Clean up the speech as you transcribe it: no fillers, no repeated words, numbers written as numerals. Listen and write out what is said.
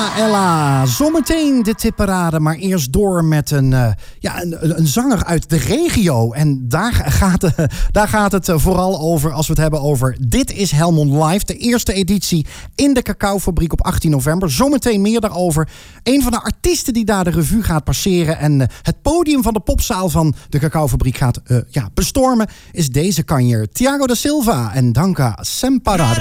Ella. Zometeen de tipparade, maar eerst door met een zanger uit de regio. En daar gaat het vooral over als we het hebben over Dit is Helmond Live. De eerste editie in de Cacaofabriek op 18 november. Zometeen meer daarover. Een van de artiesten die daar de revue gaat passeren en het podium van de popzaal van de Cacaofabriek gaat bestormen is deze kanjer. Thiago da Silva en Danka Semparada.